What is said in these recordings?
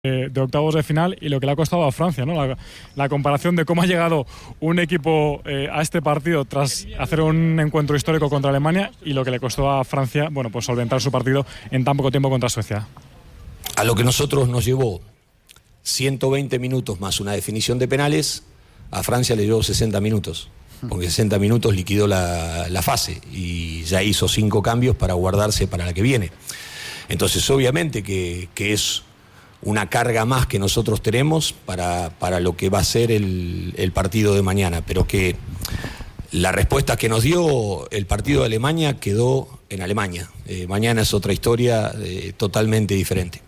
de octavos de final y lo que le ha costado a Francia, ¿no? La comparación de cómo ha llegado un equipo a este partido tras hacer un encuentro histórico contra Alemania y lo que le costó a Francia, bueno, pues solventar su partido en tan poco tiempo contra Suecia. A lo que nosotros nos llevó 120 minutos más una definición de penales, a Francia le llevó 60 minutos, porque 60 minutos liquidó la fase y ya hizo 5 cambios para guardarse para la que viene. Entonces, obviamente que es una carga más que nosotros tenemos para lo que va a ser el partido de mañana, pero que la respuesta que nos dio el partido de Alemania quedó en Alemania. Mañana es otra historia totalmente diferente.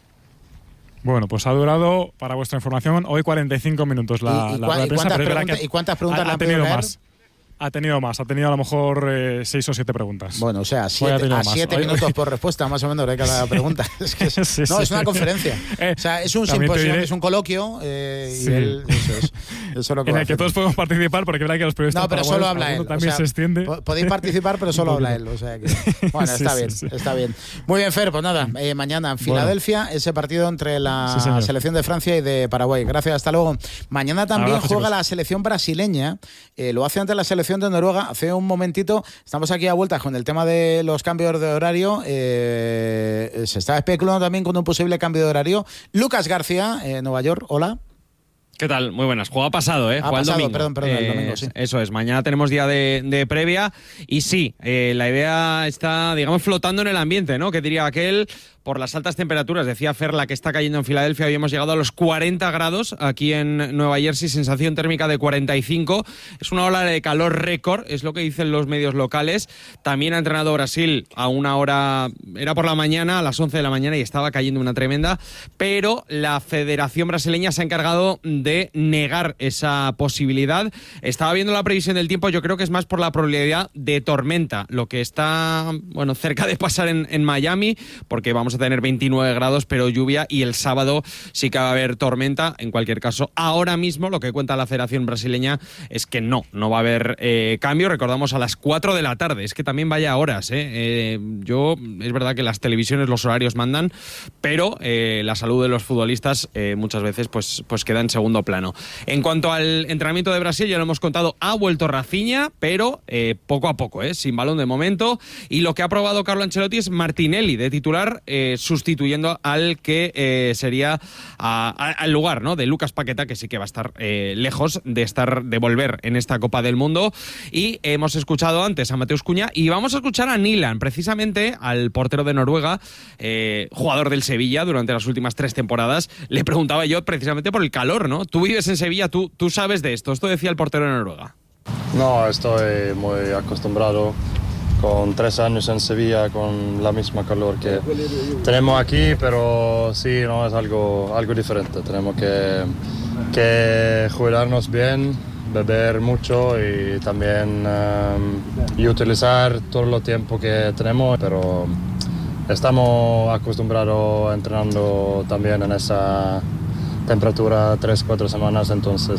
Bueno, pues ha durado, para vuestra información, hoy 45 minutos la prensa. ¿Y cuántas preguntas le han tenido pedido más? Ha tenido a lo mejor 6 o 7 preguntas. Bueno, o sea, 7 minutos por respuesta, más o menos, de cada pregunta. Es que es una conferencia. O sea, es un simposio, es un coloquio, y él, eso es lo que en el que todos podemos participar, porque es verdad que los periodistas... No, pero solo habla él. También se extiende. Podéis participar, pero solo habla él. O sea que, bueno, está bien. Muy bien, Fer, pues nada, mañana en Filadelfia, ese partido entre la selección de Francia y de Paraguay. Gracias, hasta luego. Mañana también juega la selección brasileña, lo hace ante la selección de Noruega. Hace un momentito estamos aquí a vueltas con el tema de los cambios de horario. Se está especulando también con un posible cambio de horario. Lucas García, Nueva York, hola. ¿Qué tal? Muy buenas. Juego pasado, Juega pasado, el domingo. Perdón, el domingo, sí. Eso es. Mañana tenemos día de previa y sí, la idea está, digamos, flotando en el ambiente, ¿no? Que diría aquel, por las altas temperaturas. Decía Fer, la que está cayendo en Filadelfia. Hoy hemos llegado a los 40 grados aquí en Nueva Jersey, sensación térmica de 45. Es una ola de calor récord, es lo que dicen los medios locales. También ha entrenado Brasil a una hora, era por la mañana, a las 11 de la mañana, y estaba cayendo una tremenda. Pero la Federación Brasileña se ha encargado de negar esa posibilidad. Estaba viendo la previsión del tiempo, yo creo que es más por la probabilidad de tormenta, lo que está, bueno, cerca de pasar en Miami, porque vamos a tener 29 grados, pero lluvia, y el sábado sí que va a haber tormenta. En cualquier caso, ahora mismo lo que cuenta la Federación Brasileña es que no va a haber cambio. Recordamos, a las 4 de la tarde, es que también vaya horas, es verdad que las televisiones, los horarios mandan, pero la salud de los futbolistas muchas veces pues queda en segundo plano. En cuanto al entrenamiento de Brasil, ya lo hemos contado, ha vuelto Rafinha, pero poco a poco, sin balón de momento, y lo que ha probado Carlo Ancelotti es Martinelli de titular, sustituyendo al que sería al lugar, ¿no?, de Lucas Paquetá, que sí que va a estar lejos de volver en esta Copa del Mundo. Y hemos escuchado antes a Mateus Cunha y vamos a escuchar a Nilan, precisamente al portero de Noruega, jugador del Sevilla durante las últimas 3 temporadas. Le preguntaba yo precisamente por el calor, ¿no? Tú vives en Sevilla, tú sabes de esto. Esto decía el portero de Noruega. No, estoy muy acostumbrado. Con 3 años en Sevilla, con la misma calor que tenemos aquí, pero sí, no es algo diferente. Tenemos que cuidarnos bien, beber mucho y también y utilizar todo el tiempo que tenemos, pero estamos acostumbrados entrenando también en esa temperatura 3-4 semanas, entonces.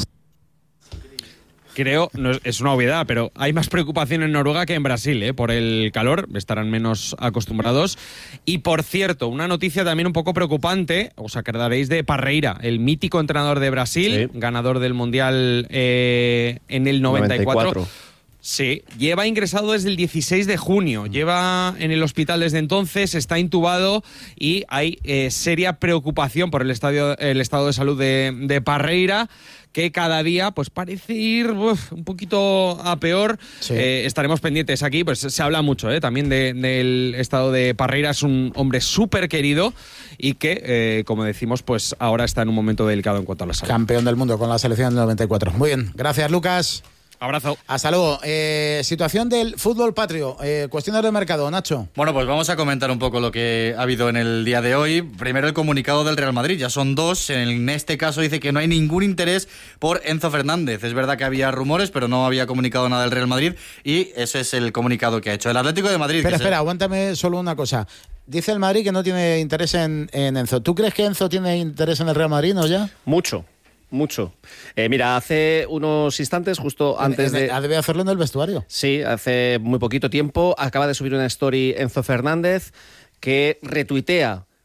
Creo, no es una obviedad, pero hay más preocupación en Noruega que en Brasil, por el calor, estarán menos acostumbrados. Y por cierto, una noticia también un poco preocupante, os acordaréis de Parreira, el mítico entrenador de Brasil, ganador del Mundial en el 94. Sí, lleva ingresado desde el 16 de junio, lleva en el hospital desde entonces, está intubado y hay seria preocupación por el estado de salud de Parreira, que cada día pues parece ir un poquito a peor. Sí. Estaremos pendientes aquí, pues se habla mucho también del estado de Parreira. Es un hombre súper querido y que, como decimos, pues ahora está en un momento delicado en cuanto a la salud. Campeón del mundo con la selección del 94. Muy bien, gracias, Lucas. Abrazo. Hasta luego. Situación del fútbol patrio. Cuestiones de mercado, Nacho. Bueno, pues vamos a comentar un poco lo que ha habido en el día de hoy. Primero, el comunicado del Real Madrid. Ya son 2. En este caso dice que no hay ningún interés por Enzo Fernández. Es verdad que había rumores, pero no había comunicado nada del Real Madrid. Y ese es el comunicado que ha hecho el Atlético de Madrid. Espera, aguántame solo una cosa. Dice el Madrid que no tiene interés en Enzo. ¿Tú crees que Enzo tiene interés en el Real Madrid, no ya? Mucho. Mira, hace unos instantes, justo antes de... ¿Debe hacerlo en el vestuario? Sí, hace muy poquito tiempo acaba de subir una story Enzo Fernández que retuitea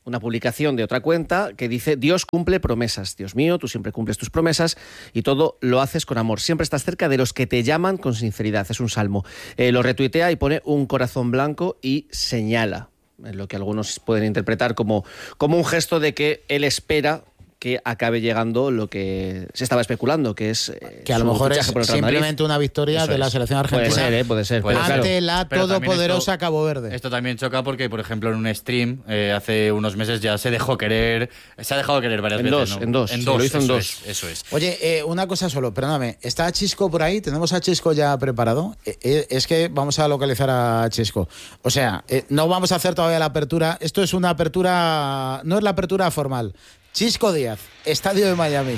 una publicación de otra cuenta que dice: Dios cumple promesas. Dios mío, tú siempre cumples tus promesas y todo lo haces con amor. Siempre estás cerca de los que te llaman con sinceridad. Es un salmo. Lo retuitea y pone un corazón blanco y señala, en lo que algunos pueden interpretar como un gesto de que él espera que acabe llegando lo que se estaba especulando, que es que a lo mejor es simplemente una victoria de la selección argentina. Puede ser. Ante la todopoderosa Cabo Verde. Esto también choca porque, por ejemplo, en un stream hace unos meses ya se ha dejado querer varias veces. En dos. Lo hizo en dos. Eso es. Oye, una cosa solo, perdóname. ¿Está Chisco por ahí? ¿Tenemos a Chisco ya preparado? Es que vamos a localizar a Chisco. O sea, no vamos a hacer todavía la apertura. Esto es una apertura, no es la apertura formal. Chisco Díaz, estadio de Miami.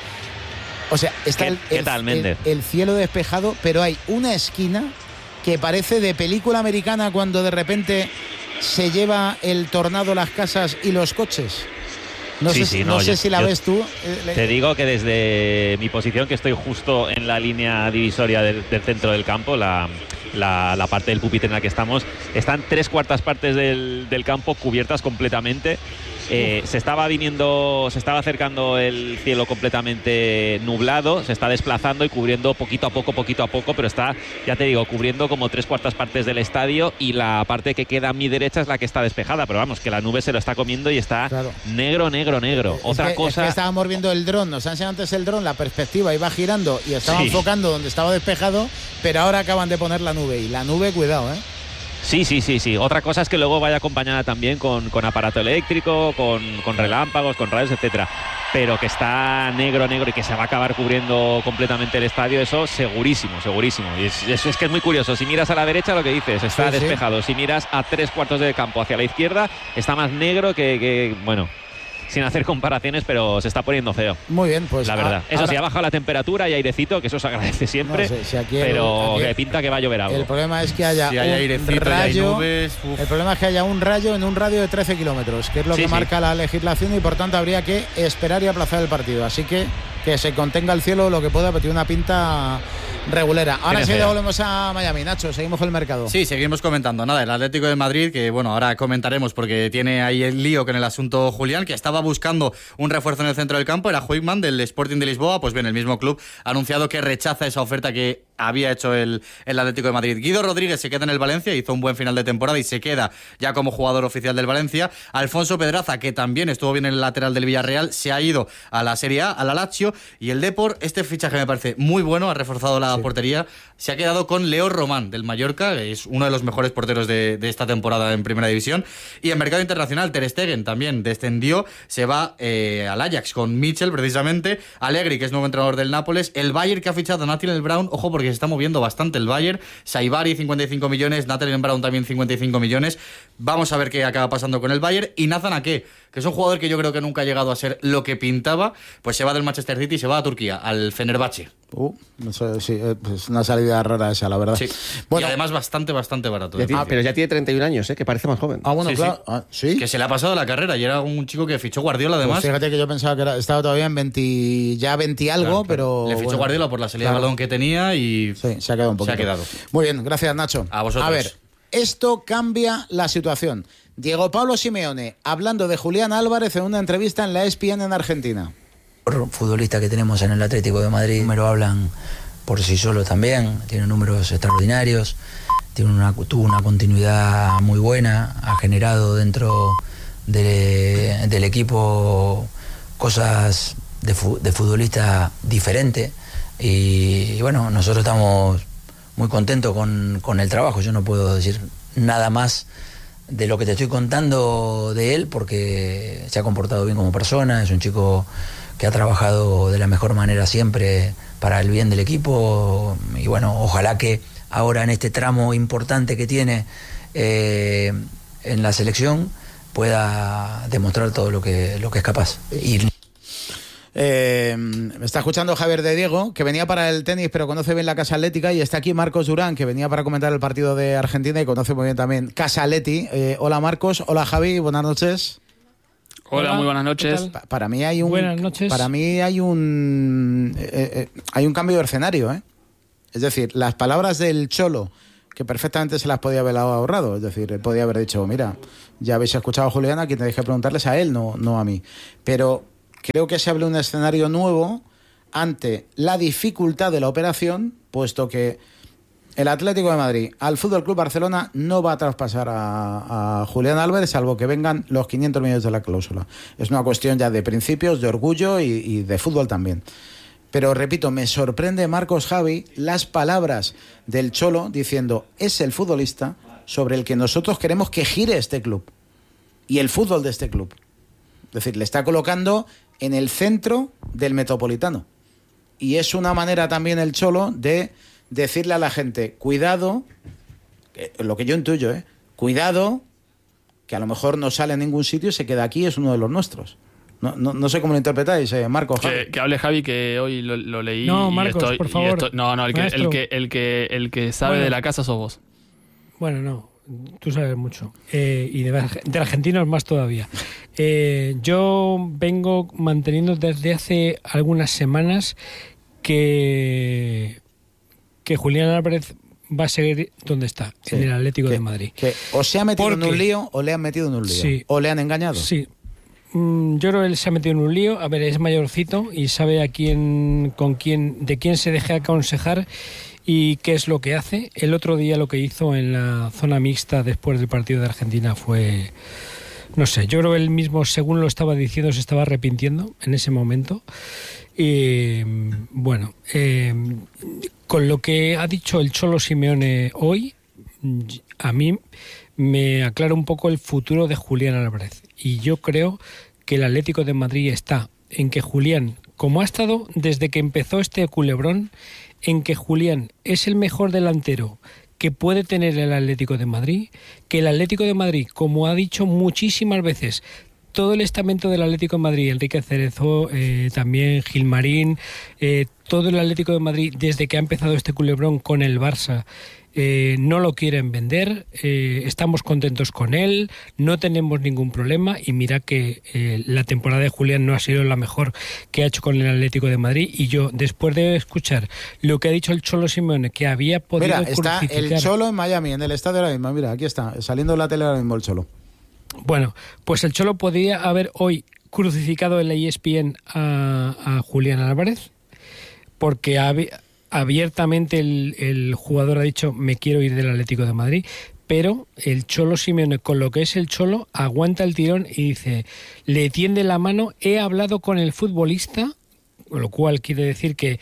O sea, está el cielo despejado, pero hay una esquina que parece de película americana cuando de repente se lleva el tornado las casas y los coches. No sé si la ves tú. Te digo que desde mi posición, que estoy justo en la línea divisoria del centro del campo, la parte del pupitre en la que están 3/4 partes del campo cubiertas completamente. Se estaba acercando el cielo completamente nublado, se está desplazando y cubriendo poquito a poco, pero está, ya te digo, cubriendo como 3/4 partes del estadio, y la parte que queda a mi derecha es la que está despejada, pero vamos, que la nube se lo está comiendo y está negro. Otra cosa... Es que estábamos viendo el dron, nos han enseñado antes el dron, la perspectiva iba girando y estaba enfocando donde estaba despejado, pero ahora acaban de poner la nube, y la nube, cuidado, Sí. Otra cosa es que luego vaya acompañada también con aparato eléctrico, con relámpagos, con rayos, etcétera. Pero que está negro y que se va a acabar cubriendo completamente el estadio, eso segurísimo. Y eso es que es muy curioso. Si miras a la derecha, lo que dices, está despejado. Si miras a 3/4 del campo hacia la izquierda, está más negro que bueno... Sin hacer comparaciones, pero se está poniendo feo. Muy bien, pues... La verdad. Eso sí, ha bajado la temperatura y airecito, que eso se agradece siempre, pero que pinta que va a llover algo. El problema es que haya un rayo... Nubes, el problema es que haya un rayo en un radio de 13 kilómetros, que es lo que marca la legislación, y por tanto habría que esperar y aplazar el partido. Así que se contenga el cielo lo que pueda, pero tiene una pinta regulera. Ahora sí volvemos a Miami. Nacho, seguimos con el mercado. Sí, seguimos comentando. Nada, el Atlético de Madrid, que bueno, ahora comentaremos porque tiene ahí el lío con el asunto Julián, que estaba buscando un refuerzo en el centro del campo, era Huijman del Sporting de Lisboa. Pues bien, el mismo club ha anunciado que rechaza esa oferta que había hecho el Atlético de Madrid. Guido Rodríguez se queda en el Valencia, hizo un buen final de temporada y se queda ya como jugador oficial del Valencia. Alfonso Pedraza, que también estuvo bien en el lateral del Villarreal, se ha ido a la Serie A, a la Lazio. Y el Depor, este fichaje me parece muy bueno, ha reforzado la portería, se ha quedado con Leo Román del Mallorca, que es uno de los mejores porteros de esta temporada en Primera División. Y en mercado internacional, Ter Stegen también descendió, se va al Ajax con Mitchell precisamente, Allegri, que es nuevo entrenador del Nápoles, el Bayern, que ha fichado a Nathaniel Brown, ojo porque se está moviendo bastante el Bayern, Saibari 55 millones, Nathaniel Brown también 55 millones, vamos a ver qué acaba pasando con el Bayern. Y Nathan Ake, que es un jugador que yo creo que nunca ha llegado a ser lo que pintaba, pues se va del Manchester City y se va a Turquía, al Fenerbahce. No sé, sí, es una salida rara esa, la verdad. Sí. Bueno, y además bastante barato. Pero ya tiene 31 años, que parece más joven. Bueno, sí, claro. Sí. Que se le ha pasado la carrera y era un chico que fichó Guardiola, además. Pues fíjate que yo pensaba que estaba todavía en 20 algo, pero... Le fichó Guardiola por la salida de balón que tenía y... Sí, se ha quedado un poquito. Se ha quedado. Muy bien, gracias, Nacho. A vosotros. A ver, esto cambia la situación. Diego Pablo Simeone, hablando de Julián Álvarez en una entrevista en la ESPN en Argentina. Futbolista que tenemos en el Atlético de Madrid, números hablan por sí solo también, tiene números extraordinarios, tuvo una continuidad muy buena, ha generado dentro del equipo cosas de futbolista diferente, y bueno, nosotros estamos muy contentos con el trabajo. Yo no puedo decir nada más de lo que te estoy contando de él, porque se ha comportado bien como persona, es un chico que ha trabajado de la mejor manera siempre para el bien del equipo, y bueno, ojalá que ahora en este tramo importante que tiene en la selección pueda demostrar todo lo que es capaz. Me está escuchando Javier de Diego, que venía para el tenis pero conoce bien la Casa Atlética, y está aquí Marcos Durán, que venía para comentar el partido de Argentina y conoce muy bien también Casa Atleti. Hola Marcos, hola Javi, buenas noches. Hola, muy buenas noches. Para mí hay un buenas noches. Para mí hay un cambio de escenario, Es decir, las palabras del Cholo que perfectamente se las podía haber ahorrado. Es decir, él podía haber dicho, mira, ya habéis escuchado a Julián, a quien tenéis que preguntarles a él, no a mí. Pero creo que se abre un escenario nuevo ante la dificultad de la operación, puesto que el Atlético de Madrid al Fútbol Club Barcelona no va a traspasar a Julián Álvarez, salvo que vengan los 500 millones de la cláusula. Es una cuestión ya de principios, de orgullo y de fútbol también. Pero repito, me sorprende, Marcos, Javi, las palabras del Cholo diciendo, es el futbolista sobre el que nosotros queremos que gire este club y el fútbol de este club. Es decir, le está colocando en el centro del Metropolitano. Y es una manera también el Cholo de decirle a la gente, cuidado, lo que yo intuyo, cuidado, que a lo mejor no sale a ningún sitio y se queda aquí, es uno de los nuestros. No sé cómo lo interpretáis, Marcos. Que hable Javi, que hoy lo leí. No, Marcos, por favor. El que sabe de la casa sos vos. Bueno, no, tú sabes mucho. Y de argentinos más todavía. Yo vengo manteniendo desde hace algunas semanas que Julián Álvarez va a seguir donde está, sí, en el Atlético de Madrid. Que o se ha metido en un lío o le han metido en un lío. Sí. O le han engañado. Sí. Yo creo que él se ha metido en un lío. A ver, es mayorcito y sabe de quién se deja aconsejar y qué es lo que hace. El otro día lo que hizo en la zona mixta después del partido de Argentina fue... No sé, yo creo que él mismo, según lo estaba diciendo, se estaba arrepintiendo en ese momento. Y bueno, con lo que ha dicho el Cholo Simeone hoy, a mí me aclara un poco el futuro de Julián Álvarez. Y yo creo que el Atlético de Madrid está en que Julián, como ha estado desde que empezó este culebrón, en que Julián es el mejor delantero que puede tener el Atlético de Madrid, que el Atlético de Madrid, como ha dicho muchísimas veces, todo el estamento del Atlético de Madrid, Enrique Cerezo, también Gilmarín, todo el Atlético de Madrid, desde que ha empezado este culebrón con el Barça, no lo quieren vender, estamos contentos con él, no tenemos ningún problema y mira que la temporada de Julián no ha sido la mejor que ha hecho con el Atlético de Madrid y yo, después de escuchar lo que ha dicho el Cholo Simeone, que había podido está el Cholo en Miami, en el estadio ahora mismo, mira, aquí está, saliendo de la tele ahora mismo el Cholo. Bueno, pues el Cholo podría haber hoy crucificado en la ESPN a Julián Álvarez porque abiertamente el jugador ha dicho me quiero ir del Atlético de Madrid, pero el Cholo Simeone, con lo que es el Cholo, aguanta el tirón y dice, le tiende la mano, he hablado con el futbolista, con lo cual quiere decir que,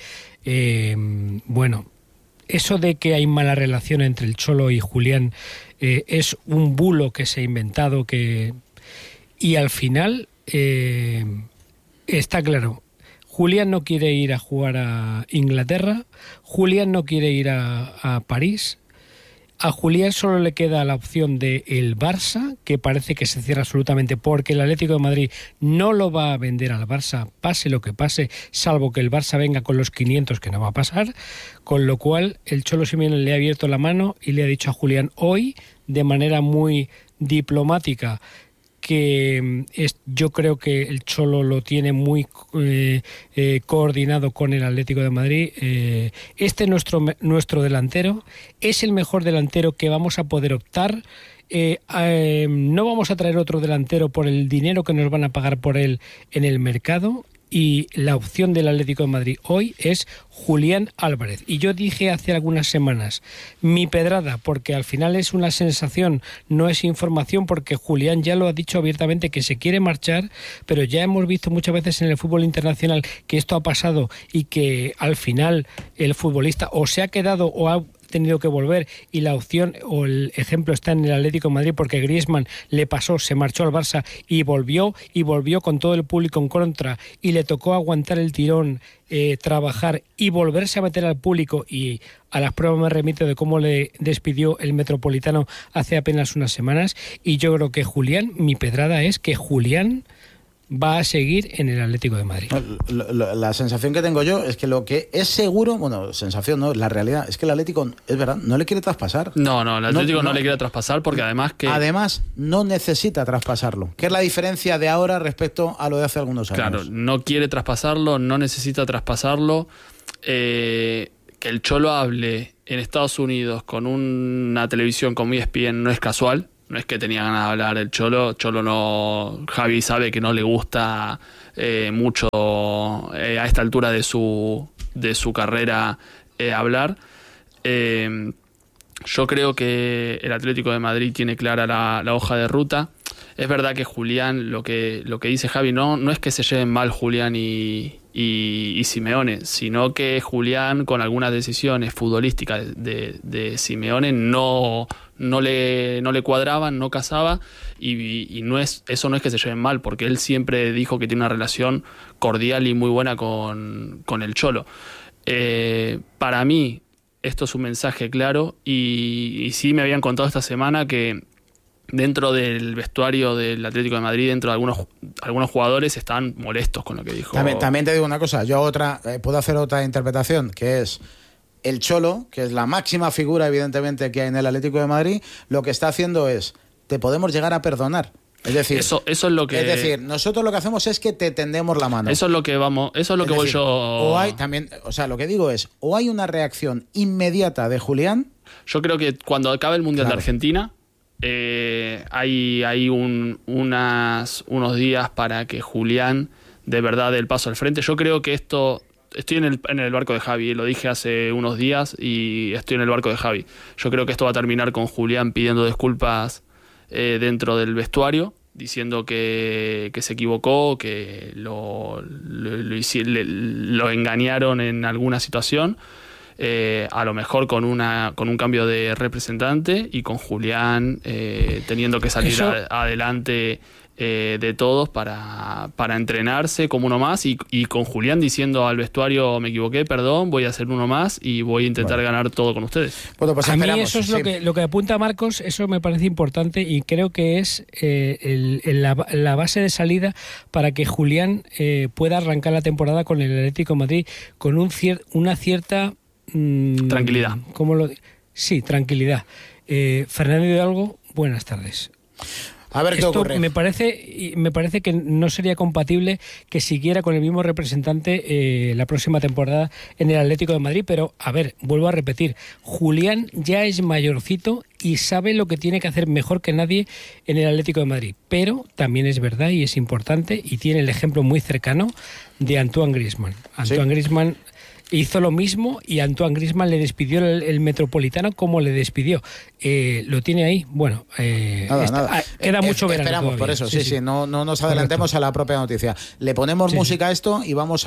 bueno, eso de que hay mala relación entre el Cholo y Julián es un bulo que se ha inventado, y al final está claro. Julián no quiere ir a jugar a Inglaterra, Julián no quiere ir a París, a Julián solo le queda la opción de el Barça, que parece que se cierra absolutamente porque el Atlético de Madrid no lo va a vender al Barça, pase lo que pase, salvo que el Barça venga con los 500, que no va a pasar, con lo cual el Cholo Simeone le ha abierto la mano y le ha dicho a Julián hoy, de manera muy diplomática, que yo creo que el Cholo lo tiene muy coordinado con el Atlético de Madrid. Este es nuestro delantero, es el mejor delantero que vamos a poder optar. No vamos a traer otro delantero por el dinero que nos van a pagar por él en el mercado. Y la opción del Atlético de Madrid hoy es Julián Álvarez. Y yo dije hace algunas semanas, mi pedrada, porque al final es una sensación, no es información, porque Julián ya lo ha dicho abiertamente que se quiere marchar, pero ya hemos visto muchas veces en el fútbol internacional que esto ha pasado y que al final el futbolista o se ha quedado o ha tenido que volver y la opción o el ejemplo está en el Atlético de Madrid porque Griezmann le pasó, se marchó al Barça y volvió con todo el público en contra y le tocó aguantar el tirón, trabajar y volverse a meter al público y a las pruebas me remito de cómo le despidió el Metropolitano hace apenas unas semanas y yo creo que Julián, mi pedrada es que Julián va a seguir en el Atlético de Madrid. La sensación que tengo yo es que lo que es seguro, bueno, sensación no, la realidad es que el Atlético, es verdad, no le quiere traspasar. No, el Atlético no le quiere traspasar porque además no necesita traspasarlo. ¿Qué es la diferencia de ahora respecto a lo de hace algunos años? Claro, no quiere traspasarlo, no necesita traspasarlo. Que el Cholo hable en Estados Unidos con una televisión como ESPN no es casual. No es que tenía ganas de hablar el Cholo. Cholo no. Javi sabe que no le gusta mucho a esta altura de su carrera hablar. Yo creo que el Atlético de Madrid tiene clara la hoja de ruta. Es verdad que Julián, lo que dice Javi, no es que se lleven mal Julián y Simeone, sino que Julián, con algunas decisiones futbolísticas de Simeone, no le cuadraban, no casaba, y eso no es que se lleven mal, porque él siempre dijo que tiene una relación cordial y muy buena con el Cholo. Para mí esto es un mensaje claro, y sí me habían contado esta semana que dentro del vestuario del Atlético de Madrid, dentro de algunos jugadores están molestos con lo que dijo. También te digo una cosa, yo puedo hacer otra interpretación, que es el Cholo, que es la máxima figura evidentemente que hay en el Atlético de Madrid, lo que está haciendo es, te podemos llegar a perdonar. Es decir, eso es lo que... Es decir, nosotros lo que hacemos es que te tendemos la mano. Eso es lo que voy yo... O hay también, o sea, lo que digo es, o hay una reacción inmediata de Julián. Yo creo que cuando acabe el Mundial de Argentina, hay unos días para que Julián de verdad dé el paso al frente. Yo creo que estoy en el barco de Javi, lo dije hace unos días y estoy en el barco de Javi. Yo creo que esto va a terminar con Julián pidiendo disculpas dentro del vestuario, diciendo que se equivocó, que lo engañaron en alguna situación. A lo mejor con un cambio de representante, y con Julián teniendo que salir adelante de todos para entrenarse como uno más, y con Julián diciendo al vestuario, me equivoqué, perdón, voy a ser uno más y voy a intentar ganar todo con ustedes. Bueno, pues a mí eso es lo que apunta Marcos, eso me parece importante, y creo que es la base de salida para que Julián pueda arrancar la temporada con el Atlético de Madrid con una cierta... tranquilidad. Sí, tranquilidad. Fernando Hidalgo, buenas tardes. A ver qué ocurre. Me parece que no sería compatible que siguiera con el mismo representante la próxima temporada en el Atlético de Madrid, pero a ver, vuelvo a repetir, Julián ya es mayorcito y sabe lo que tiene que hacer mejor que nadie en el Atlético de Madrid, pero también es verdad y es importante, y tiene el ejemplo muy cercano de Antoine Griezmann. Antoine Griezmann hizo lo mismo, y Antoine Griezmann le despidió el Metropolitano como le despidió. Lo tiene ahí. Bueno, nada. Queda mucho verano. Esperamos, todavía. por eso, sí. No nos adelantemos a la propia noticia. Le ponemos música a esto y vamos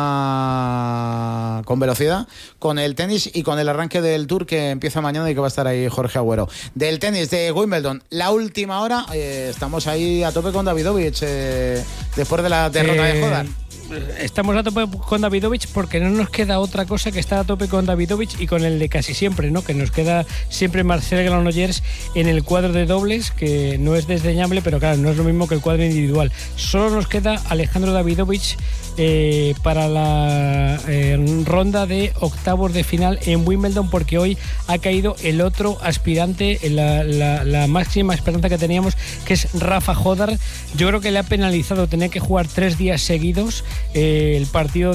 con velocidad con el tenis y con el arranque del Tour que empieza mañana y que va a estar ahí Jorge Agüero. Del tenis de Wimbledon, la última hora, estamos ahí a tope con Davidovich después de la derrota de Hodar. Estamos a tope con Davidovich porque no nos queda otra cosa que estar a tope con Davidovich y con el de casi siempre, ¿no? Que nos queda siempre Marcel Granollers en el cuadro de dobles, que no es desdeñable, pero claro, no es lo mismo que el cuadro individual. Solo nos queda Alejandro Davidovich para la ronda de octavos de final en Wimbledon, porque hoy ha caído el otro aspirante, la máxima esperanza que teníamos, que es Rafa Hodar. Yo creo que le ha penalizado tener que jugar 3 días seguidos. El partido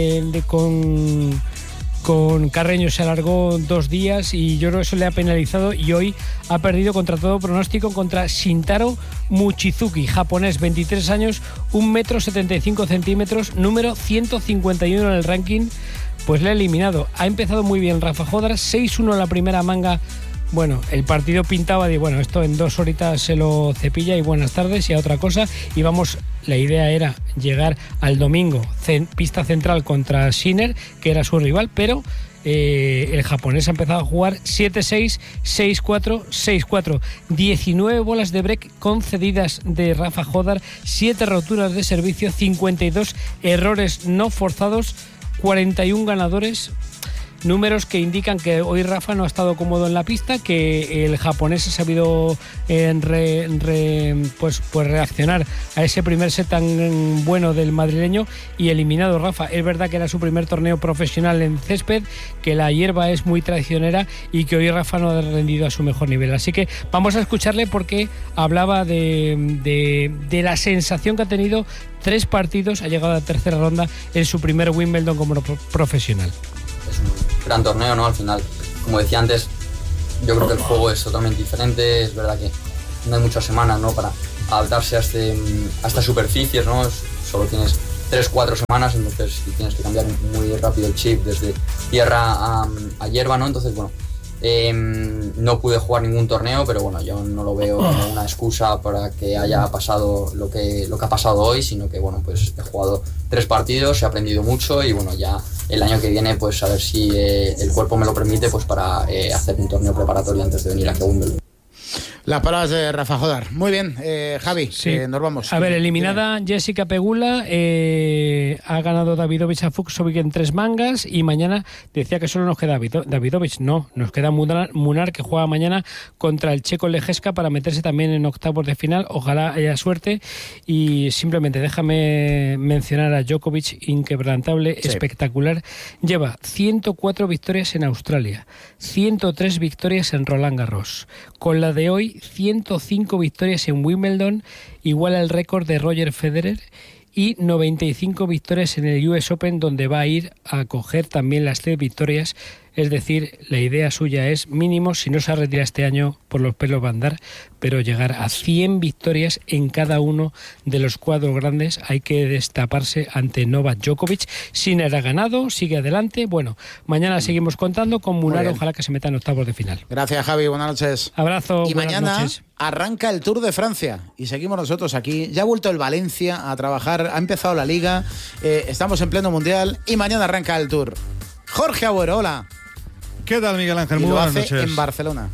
con Carreño se alargó 2 días y yo creo que eso le ha penalizado, y hoy ha perdido contra todo pronóstico contra Shintaro Mochizuki, japonés, 23 años, 1,75 m, número 151 en el ranking. Pues le ha eliminado. Ha empezado muy bien Rafa Hodar, 6-1 en la primera manga. Bueno, el partido pintaba de, bueno, esto en 2 horitas se lo cepilla y buenas tardes y a otra cosa. Y vamos, la idea era llegar al domingo, pista central contra Sinner, que era su rival, pero el japonés ha empezado a jugar 7-6, 6-4, 6-4. 19 bolas de break concedidas de Rafa Hodar, 7 roturas de servicio, 52 errores no forzados, 41 ganadores. Números que indican que hoy Rafa no ha estado cómodo en la pista, que el japonés ha sabido pues reaccionar a ese primer set tan bueno del madrileño y eliminado Rafa. Es verdad que era su primer torneo profesional en césped, que la hierba es muy traicionera y que hoy Rafa no ha rendido a su mejor nivel. Así que vamos a escucharle porque hablaba de la sensación que ha tenido 3 partidos, ha llegado a la tercera ronda en su primer Wimbledon como profesional. Es un gran torneo, ¿no? Al final como decía antes, yo creo que el juego es totalmente diferente. Es verdad que no hay muchas semanas, ¿no?, para adaptarse a estas superficies, ¿no? Solo tienes 3-4 semanas, entonces tienes que cambiar muy rápido el chip desde tierra a hierba, ¿no? Entonces, bueno, no pude jugar ningún torneo, pero bueno, yo no lo veo como una excusa para que haya pasado lo que ha pasado hoy, sino que, bueno, pues he jugado 3 partidos, he aprendido mucho y, bueno, ya el año que viene, pues a ver si el cuerpo me lo permite, pues para hacer un torneo preparatorio antes de venir a Wimbledon. Las palabras de Rafa Jodar. Muy bien, Javi, sí. Nos vamos. A ver, eliminada Jessica Pegula, ha ganado Davidovich a Fucsovic en 3 mangas y mañana decía que solo nos queda Davidovich. No, nos queda Munar, que juega mañana contra el checo Lejeska para meterse también en octavos de final. Ojalá haya suerte. Y simplemente déjame mencionar a Djokovic, inquebrantable, sí, espectacular. Lleva 104 victorias en Australia, 103 victorias en Roland Garros. Con la de hoy, 105 victorias en Wimbledon, igual al récord de Roger Federer, y 95 victorias en el US Open, donde va a ir a coger también las 3 victorias. Es decir, la idea suya es mínimo, si no se retira este año, por los pelos va a andar, pero llegar a 100 victorias en cada uno de los cuadros grandes. Hay que destaparse ante Novak Djokovic. Sinner ha ganado, sigue adelante. Bueno, mañana seguimos contando con Munar, ojalá que se meta en octavos de final. Gracias, Javi, buenas noches. Abrazo, y buenas mañana noches. Arranca el Tour de Francia y seguimos nosotros aquí. Ya ha vuelto el Valencia a trabajar, ha empezado la Liga, estamos en pleno Mundial y mañana arranca el Tour. Jorge Agüero, hola. ¿Qué tal, Miguel Ángel? Muy buenas noches. En Barcelona.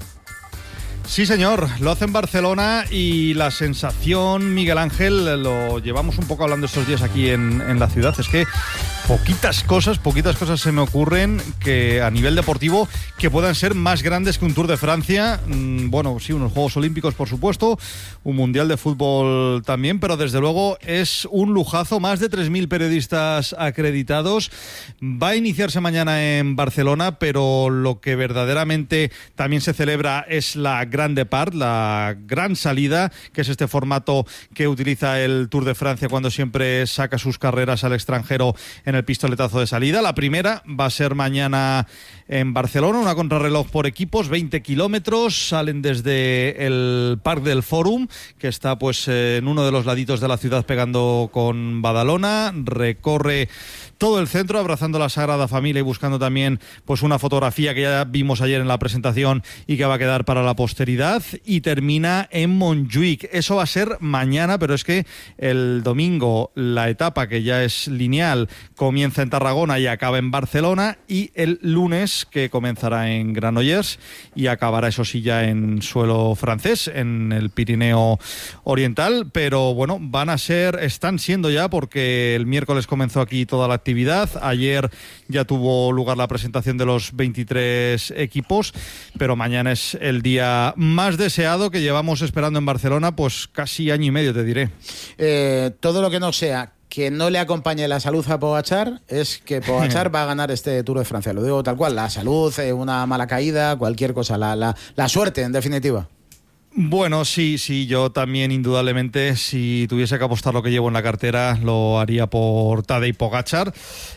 Sí, señor, lo hace en Barcelona y la sensación, Miguel Ángel, lo llevamos un poco hablando estos días aquí en la ciudad, es que poquitas cosas se me ocurren que a nivel deportivo que puedan ser más grandes que un Tour de Francia. Bueno, sí, unos Juegos Olímpicos, por supuesto, un Mundial de Fútbol también, pero desde luego es un lujazo. Más de 3.000 periodistas acreditados. Va a iniciarse mañana en Barcelona, pero lo que verdaderamente también se celebra es la Grand Depart, la gran salida, que es este formato que utiliza el Tour de Francia cuando siempre saca sus carreras al extranjero en el pistoletazo de salida. La primera va a ser mañana en Barcelona, una contrarreloj por equipos, 20 kilómetros, salen desde el Parc del Fòrum, que está pues en uno de los laditos de la ciudad pegando con Badalona, recorre todo el centro abrazando la Sagrada Familia y buscando también pues una fotografía que ya vimos ayer en la presentación y que va a quedar para la posteridad, y termina en Montjuïc. Eso va a ser mañana, pero es que el domingo la etapa, que ya es lineal, comienza en Tarragona y acaba en Barcelona, y el lunes, que comenzará en Granollers y acabará, eso sí, ya en suelo francés, en el Pirineo Oriental. Pero bueno, están siendo ya, porque el miércoles comenzó aquí toda la actividad. Ayer ya tuvo lugar la presentación de los 23 equipos, pero mañana es el día más deseado que llevamos esperando en Barcelona, pues casi año y medio, te diré. Todo lo que no sea que no le acompañe la salud a Pogačar es que Pogačar va a ganar este Tour de Francia. Lo digo tal cual, la salud, una mala caída, cualquier cosa, la suerte, en definitiva. Bueno, sí, yo también, indudablemente, si tuviese que apostar lo que llevo en la cartera, lo haría por Tadej Pogačar.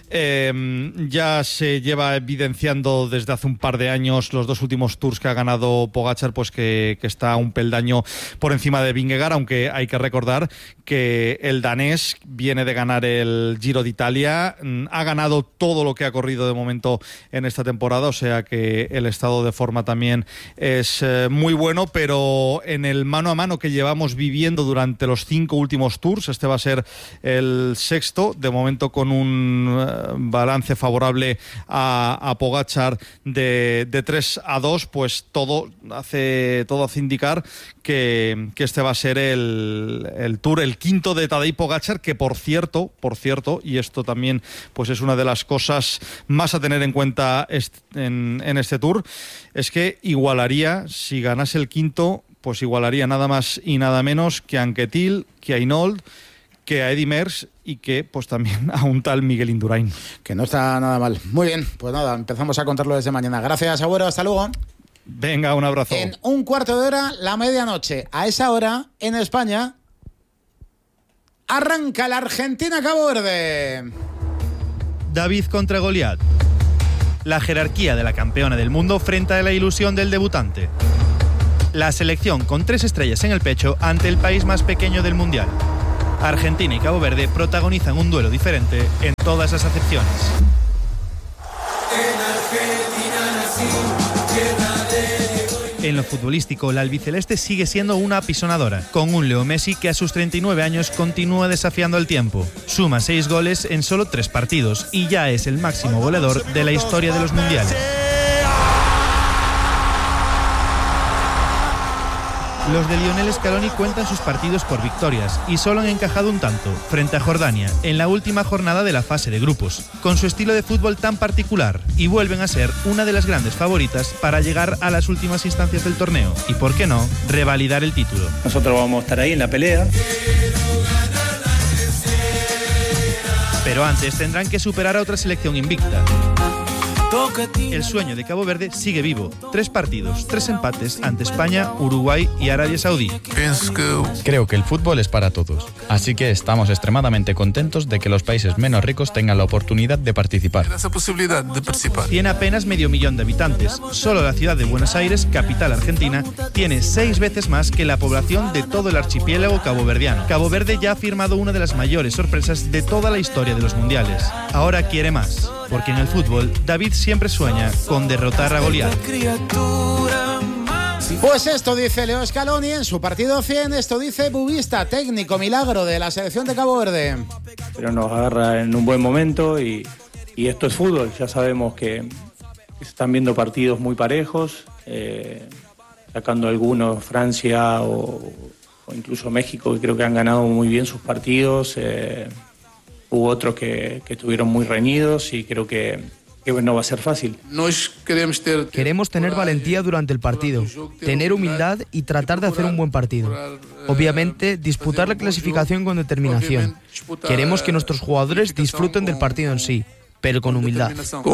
Ya se lleva evidenciando desde hace un par de años, los 2 últimos Tours que ha ganado Pogačar, pues que está un peldaño por encima de Vingegaard, aunque hay que recordar que el danés viene de ganar el Giro de Italia, ha ganado todo lo que ha corrido de momento en esta temporada, o sea que el estado de forma también es muy bueno, pero en el mano a mano que llevamos viviendo durante los 5 últimos Tours, este va a ser el 6º, de momento con un balance favorable a Pogačar de 3-2, pues todo hace indicar que este va a ser el Tour, el 5º de Tadej Pogačar, que por cierto, y esto también pues es una de las cosas más a tener en cuenta en este Tour, es que igualaría, si ganase el 5º, pues igualaría nada más y nada menos que a Anquetil, que a Hinault, que a Eddy Merckx y que pues también a un tal Miguel Indurain. Que no está nada mal. Muy bien, pues nada, empezamos a contarlo desde mañana. Gracias, Agüero, hasta luego. Venga, un abrazo. En un cuarto de hora, la medianoche. A esa hora, en España, arranca la Argentina-Cabo Verde. David contra Goliat. la jerarquía de la campeona del mundo frente a la ilusión del debutante. La selección con 3 estrellas en el pecho ante el país más pequeño del Mundial. Argentina y Cabo Verde protagonizan un duelo diferente en todas las acepciones. En lo futbolístico, la albiceleste sigue siendo una apisonadora, con un Leo Messi que a sus 39 años continúa desafiando el tiempo. Suma 6 goles en solo 3 partidos y ya es el máximo goleador de la historia de los mundiales. Los de Lionel Scaloni cuentan sus partidos por victorias y solo han encajado un tanto, frente a Jordania, en la última jornada de la fase de grupos, con su estilo de fútbol tan particular, y vuelven a ser una de las grandes favoritas para llegar a las últimas instancias del torneo y, por qué no, revalidar el título. Nosotros vamos a estar ahí en la pelea. Pero antes tendrán que superar a otra selección invicta. El sueño de Cabo Verde sigue vivo. 3 partidos, 3 empates ante España, Uruguay y Arabia Saudí. Creo que el fútbol es para todos, así que estamos extremadamente contentos de que los países menos ricos tengan la oportunidad de participar. Tiene apenas 500.000 de habitantes. Solo la ciudad de Buenos Aires, capital argentina, tiene 6 veces más que la población de todo el archipiélago caboverdiano. Cabo Verde ya ha firmado una de las mayores sorpresas de toda la historia de los mundiales. Ahora quiere más, porque en el fútbol David siempre sueña con derrotar a Goliat. Pues esto dice Leo Scaloni en su partido 100, esto dice Bubista, técnico milagro de la selección de Cabo Verde. Pero nos agarra en un buen momento y esto es fútbol. Ya sabemos que se están viendo partidos muy parejos, sacando algunos, Francia o incluso México, que creo que han ganado muy bien sus partidos. Hubo otros que estuvieron muy reñidos y creo que no va a ser fácil. Queremos tener valentía durante el partido, tener humildad y tratar de hacer un buen partido. Obviamente, disputar la clasificación con determinación. Queremos que nuestros jugadores disfruten del partido en sí, pero con humildad.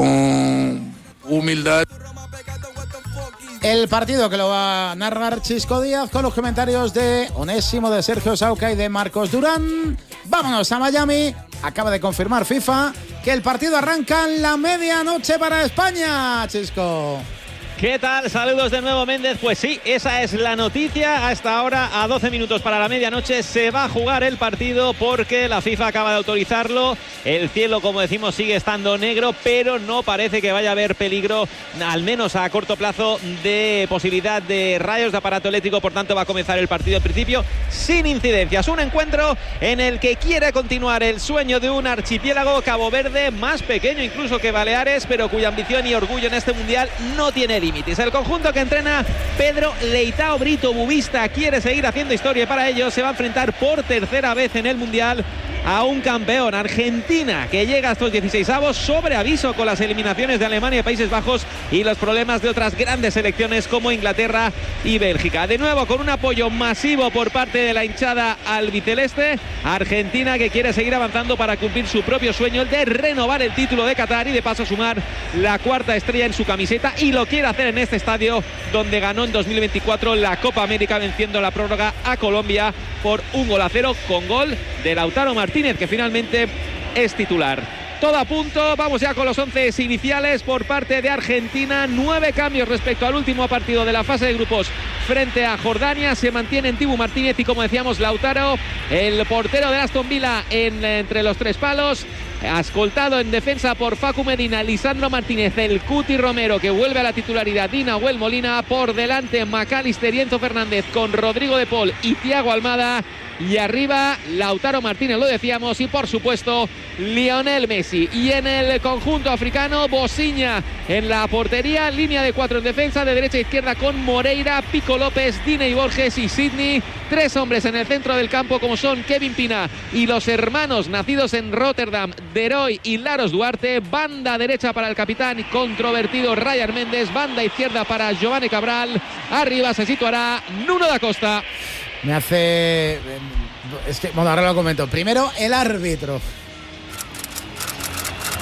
El partido que lo va a narrar Chisco Díaz con los comentarios de Onésimo, de Sergio Sauca y de Marcos Durán. Vámonos a Miami. Acaba de confirmar FIFA que el partido arranca en la medianoche para España, Chisco. ¿Qué tal? Saludos de nuevo, Méndez. Pues sí, esa es la noticia. Hasta ahora, a 12 minutos para la medianoche, se va a jugar el partido porque la FIFA acaba de autorizarlo. El cielo, como decimos, sigue estando negro, pero no parece que vaya a haber peligro, al menos a corto plazo, de posibilidad de rayos de aparato eléctrico. Por tanto, va a comenzar el partido en principio sin incidencias. Un encuentro en el que quiere continuar el sueño de un archipiélago, Cabo Verde, más pequeño incluso que Baleares, pero cuya ambición y orgullo en este mundial no tiene límites. El conjunto que entrena Pedro Leitao Brito Bubista quiere seguir haciendo historia y para ello se va a enfrentar por tercera vez en el mundial a un campeón, Argentina, que llega a estos 16avos sobre aviso con las eliminaciones de Alemania y Países Bajos y los problemas de otras grandes selecciones como Inglaterra y Bélgica. De nuevo, con un apoyo masivo por parte de la hinchada albiceleste, Argentina que quiere seguir avanzando para cumplir su propio sueño, el de renovar el título de Qatar y de paso sumar la 4ª estrella en su camiseta, y lo quiere hacer en este estadio donde ganó en 2024 la Copa América, venciendo la prórroga a Colombia por 1-0 con gol de Lautaro Martínez, que finalmente es titular. Todo a punto, vamos ya con los 11 iniciales por parte de Argentina. 9 cambios respecto al último partido de la fase de grupos frente a Jordania. Se mantienen Tibu Martínez y, como decíamos, Lautaro, el portero de Aston Villa, entre los 3 palos. Escoltado en defensa por Facu Medina, Lisandro Martínez, el Cuti Romero, que vuelve a la titularidad, y Nahuel Molina. Por delante, McAllister y Enzo Fernández, con Rodrigo de Paul y Thiago Almada. Y arriba, Lautaro Martínez, lo decíamos, y por supuesto, Lionel Messi. Y en el conjunto africano, Bosiña en la portería, línea de 4 en defensa, de derecha a izquierda con Moreira, Pico López, Diney Borges y Sidney. 3 hombres en el centro del campo, como son Kevin Pina y los hermanos nacidos en Rotterdam, Deroy y Laros Duarte. Banda derecha para el capitán controvertido Ryan Méndez, banda izquierda para Giovanni Cabral. Arriba se situará Nuno da Costa. Me hace... Es que, bueno, ahora lo comento. Primero, el árbitro.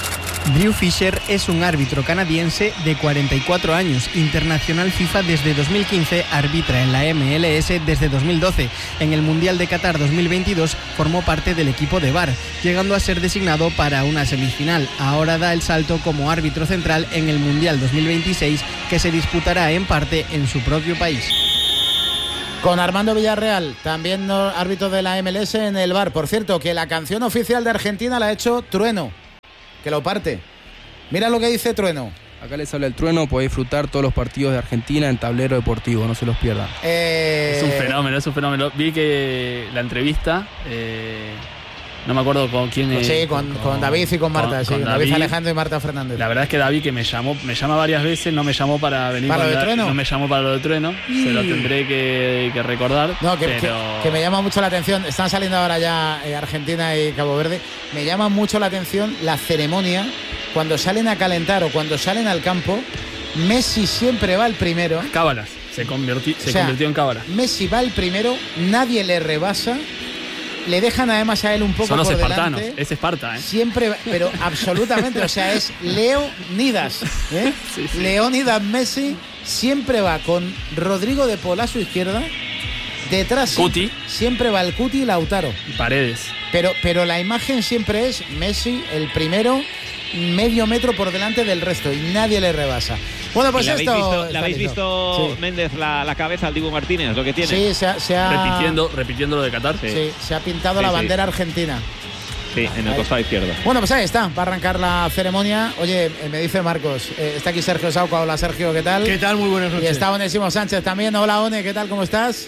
Drew Fisher es un árbitro canadiense de 44 años, internacional FIFA desde 2015, arbitra en la MLS desde 2012. En el Mundial de Qatar 2022 formó parte del equipo de VAR, llegando a ser designado para una semifinal. Ahora da el salto como árbitro central en el Mundial 2026, que se disputará en parte en su propio país. Con Armando Villarreal, también árbitro de la MLS en el VAR. Por cierto, que la canción oficial de Argentina la ha hecho Trueno, que lo parte. Mira lo que dice Trueno. Acá les habla el Trueno, podéis disfrutar todos los partidos de Argentina en Tablero Deportivo, no se los pierdan. Es un fenómeno. Vi que la entrevista, no me acuerdo con quién. Sí, con David y con Marta, con David Alejandro y Marta Fernández. La verdad es que David, que me llama varias veces, no me llamó para venir ¿para lo de Trueno? No me llamó para lo de Trueno, se lo tendré que recordar. No, que me llama mucho la atención, están saliendo ahora ya Argentina y Cabo Verde, me llama mucho la atención la ceremonia, cuando salen a calentar o cuando salen al campo, Messi siempre va el primero. Cábalas, se convirtió en cábala. Messi va el primero, nadie le rebasa. Le dejan además a él un poco por delante. Son los espartanos, es Esparta, ¿eh? Siempre, pero absolutamente, o sea, es Leonidas, ¿eh? Sí. Leonidas Messi siempre va con Rodrigo de Paul a su izquierda, detrás Cuti. Siempre va el Cuti y Lautaro. Y Paredes. Pero la imagen siempre es Messi, el primero, medio metro por delante del resto y nadie le rebasa. Bueno, pues ¿Le habéis visto sí. Méndez la cabeza al Dibu Martínez, lo que tiene? Sí, se ha... Repitiendo lo de Qatar. Sí, se ha pintado la bandera argentina. Sí, en el costado izquierdo. Bueno, pues ahí está, va a arrancar la ceremonia. Oye, me dice Marcos, está aquí Sergio Sauca. Hola Sergio, ¿qué tal? ¿Qué tal? Muy buenas noches. Y está Onésimo Sánchez también. Hola One, ¿qué tal? ¿Cómo estás?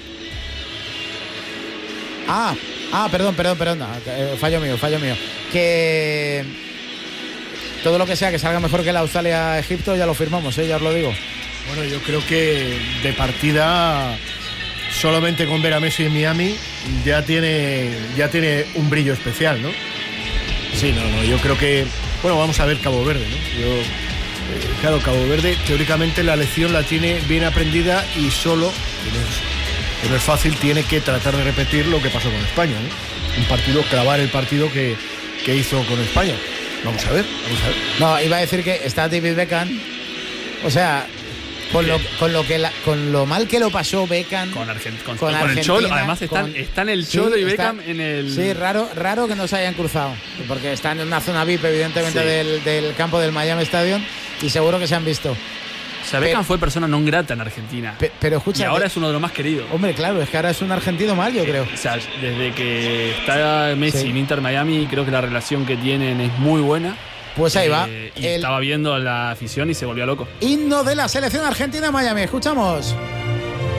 Perdón. Fallo mío. Que... todo lo que sea que salga mejor que la Australia-Egipto ya lo firmamos, ya os lo digo. Bueno, yo creo que de partida solamente con ver a Messi en Miami ya tiene un brillo especial, ¿no? Sí, yo creo que... Bueno, vamos a ver Cabo Verde, ¿no? Claro, Cabo Verde teóricamente la lección la tiene bien aprendida y solo, que no es fácil, tiene que tratar de repetir lo que pasó con España, ¿no? Clavar el partido que hizo con España. Vamos a ver. No, iba a decir que está David Beckham. O sea, con lo mal que lo pasó Beckham con el Cholo. Además están el Cholo y Beckham en el... Sí, raro que no se hayan cruzado. Porque están en una zona VIP, evidentemente, del campo del Miami Stadium. Y seguro que se han visto. O sea, Beckham fue persona non grata en Argentina. Pero escucha, y ahora es uno de los más queridos. Hombre, claro, es que ahora es un argentino mal, yo creo. O sea, desde que está Messi en Inter Miami, creo que la relación que tienen es muy buena. Pues ahí va. Y estaba viendo a la afición y se volvió loco. Himno de la selección argentina en Miami. Escuchamos.